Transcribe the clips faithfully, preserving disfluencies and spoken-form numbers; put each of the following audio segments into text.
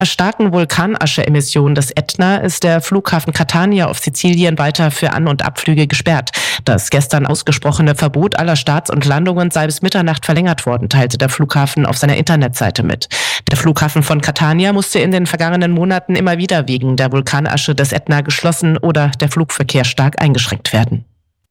starken Vulkanascheemissionen des Ätna ist der Flughafen Catania auf Sizilien weiter für An- und Abflüge gesperrt. Das gestern ausgesprochene Verbot aller Starts und Landungen sei bis Mitternacht verlängert worden, teilte der Flughafen auf seiner Internetseite mit. Der Flughafen von Catania musste in den vergangenen Monaten immer wieder wegen der Vulkanasche des Ätna geschlossen oder der Flugverkehr stark eingeschränkt werden.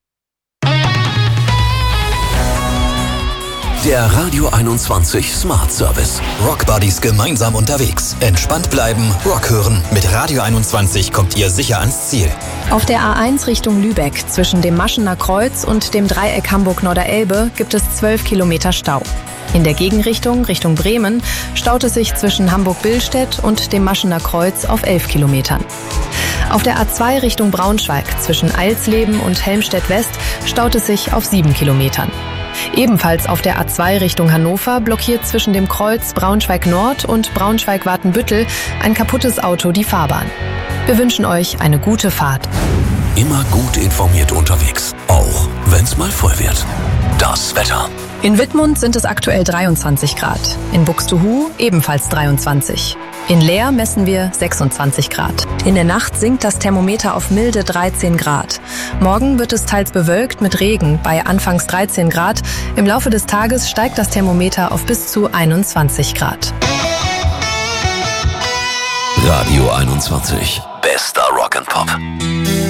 Der Radio einundzwanzig Smart Service. Rock Buddies gemeinsam unterwegs. Entspannt bleiben, Rock hören. Mit Radio einundzwanzig kommt ihr sicher ans Ziel. Auf der A eins Richtung Lübeck zwischen dem Maschener Kreuz und dem Dreieck Hamburg-Norderelbe gibt es zwölf Kilometer Stau. In der Gegenrichtung, Richtung Bremen, staut es sich zwischen Hamburg-Billstedt und dem Maschener Kreuz auf elf Kilometern. Auf der A zwei Richtung Braunschweig zwischen Eilsleben und Helmstedt-West staut es sich auf sieben Kilometern. Ebenfalls auf der A zwei Richtung Hannover blockiert zwischen dem Kreuz Braunschweig-Nord und Braunschweig-Watenbüttel ein kaputtes Auto die Fahrbahn. Wir wünschen euch eine gute Fahrt. Immer gut informiert unterwegs, auch wenn's mal voll wird. Das Wetter. In Wittmund sind es aktuell dreiundzwanzig Grad, in Buxtehude ebenfalls dreiundzwanzig. In Leer messen wir sechsundzwanzig Grad. In der Nacht sinkt das Thermometer auf milde dreizehn Grad. Morgen wird es teils bewölkt mit Regen bei anfangs dreizehn Grad. Im Laufe des Tages steigt das Thermometer auf bis zu einundzwanzig Grad. Radio einundzwanzig. Bester Rock'n'Pop.